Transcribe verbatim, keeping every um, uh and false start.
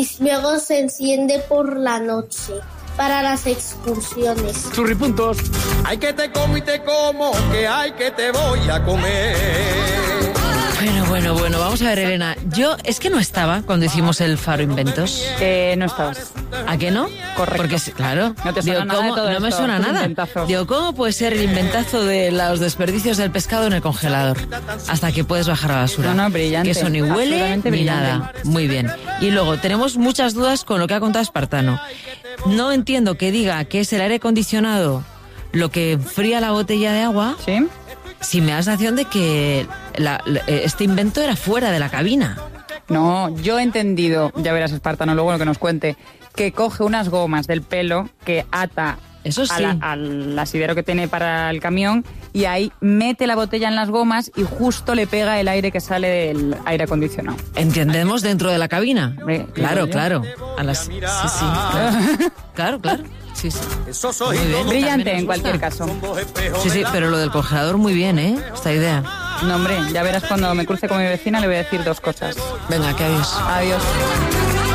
Luego se enciende por la noche para las excursiones. Churripuntos. Ay que te como y te como, que ay que te voy a comer. Bueno, bueno, bueno, vamos a ver, Elena. Yo es que no estaba cuando hicimos el Faro Inventos. Eh, no estabas. ¿A qué no? Correcto. Porque, claro, no te suena digo, nada ¿cómo? de todo No me esto, suena es un nada. inventazo. Digo, ¿cómo puede ser el inventazo de los desperdicios del pescado en el congelador? Hasta que puedes bajar a la basura. No, no, brillante. Que eso ni huele Absolutamente ni brillante. nada. Muy bien. Y luego, tenemos muchas dudas con lo que ha contado Espartano. No entiendo que diga que es el aire acondicionado lo que enfría la botella de agua. ¿Sí? Si me da la sensación de que la, la, este invento era fuera de la cabina. No, yo he entendido, ya verás Espartano luego lo que nos cuente, que coge unas gomas del pelo que ata Eso sí. a la- al asidero que tiene para el camión y ahí mete la botella en las gomas y justo le pega el aire que sale del aire acondicionado. ¿Entendemos dentro de la cabina? Hombre, Claro, digo yo. claro. A las... Sí, sí. Claro, claro. claro. Sí, sí. Eso soy Muy bien. Brillante También en nos cualquier gusta. caso. dos espejos Sí, sí, de la- pero lo del congelador muy bien, ¿eh? Esta idea. No, hombre, ya verás cuando me cruce con mi vecina le voy a decir dos cosas. Venga, que adiós. Adiós.